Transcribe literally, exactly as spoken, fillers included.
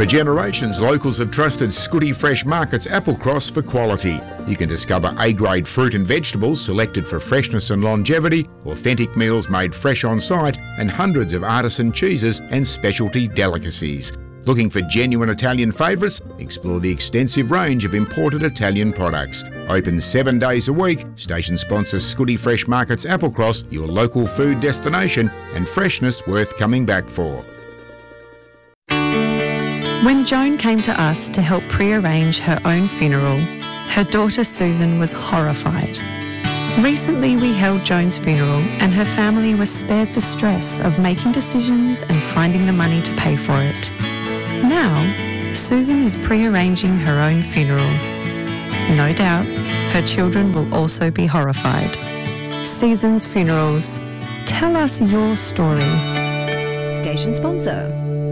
For generations, locals have trusted Scooty Fresh Markets Applecross for quality. You can discover A-grade fruit and vegetables selected for freshness and longevity, authentic meals made fresh on site, and hundreds of artisan cheeses and specialty delicacies. Looking for genuine Italian favourites? Explore the extensive range of imported Italian products. Open seven days a week, station sponsor Scooty Fresh Markets Applecross, your local food destination and freshness worth coming back for. When Joan came to us to help pre-arrange her own funeral, her daughter Susan was horrified. Recently we held Joan's funeral and her family was spared the stress of making decisions and finding the money to pay for it. Now, Susan is pre-arranging her own funeral. No doubt, her children will also be horrified. Seasons Funerals. Tell us your story. Station sponsor.